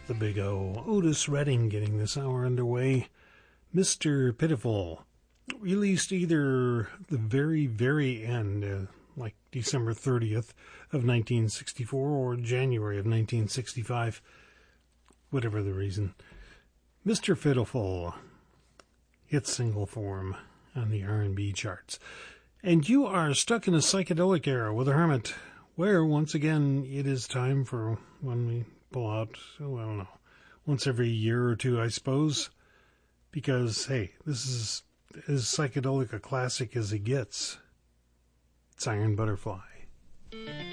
the big O. Otis Redding getting this hour underway. Mr. Pitiful, released either the very, very end, like December 30th of 1964 or January of 1965, whatever the reason. Mr. Pitiful hits single form on the R&B charts. And you are stuck in a psychedelic era with a Hermit, where, once again, it is time for when we pull out, I don't know, once every year or two, I suppose. Because, hey, this is as psychedelic a classic as it gets. It's Iron Butterfly.